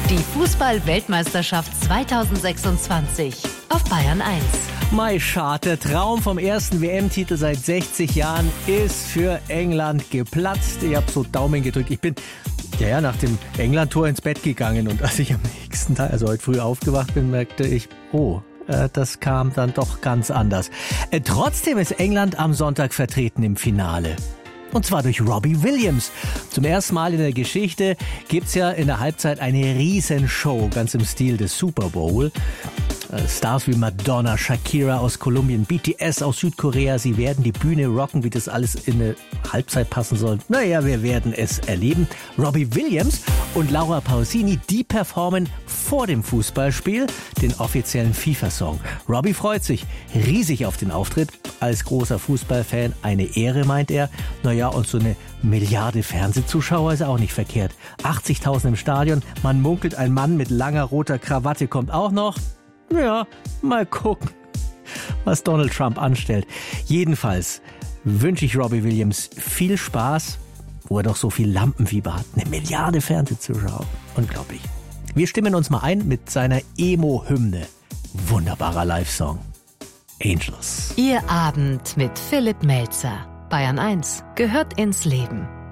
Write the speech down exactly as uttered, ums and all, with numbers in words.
Die Fußball-Weltmeisterschaft zweitausendsechsundzwanzig auf Bayern eins. Mai Schad, der Traum vom ersten W M-Titel seit sechzig Jahren ist für England geplatzt. Ich habe so Daumen gedrückt. Ich bin ja, ja nach dem England-Tor ins Bett gegangen und als ich am nächsten Tag, also heute früh aufgewacht bin, merkte ich, oh, äh, das kam dann doch ganz anders. Äh, trotzdem ist England am Sonntag vertreten im Finale. Und zwar durch Robbie Williams. Zum ersten Mal in der Geschichte gibt's ja in der Halbzeit eine Riesenshow, ganz im Stil des Super Bowl. Stars wie Madonna, Shakira aus Kolumbien, B T S aus Südkorea, sie werden die Bühne rocken, wie das alles in eine Halbzeit passen soll. Naja, wir werden es erleben. Robbie Williams und Laura Pausini, die performen vor dem Fußballspiel den offiziellen FIFA-Song. Robbie freut sich riesig auf den Auftritt. Als großer Fußballfan eine Ehre, meint er. Naja, und so eine Milliarde Fernsehzuschauer ist auch nicht verkehrt. achtzigtausend im Stadion, man munkelt, ein Mann mit langer roter Krawatte kommt auch noch. Ja, mal gucken, was Donald Trump anstellt. Jedenfalls wünsche ich Robbie Williams viel Spaß, wo er doch so viel Lampenfieber hat. Eine Milliarde Fernsehzuschauer. Unglaublich. Wir stimmen uns mal ein mit seiner Emo-Hymne. Wunderbarer Live-Song. Angels. Ihr Abend mit Philipp Melzer. Bayern eins gehört ins Leben.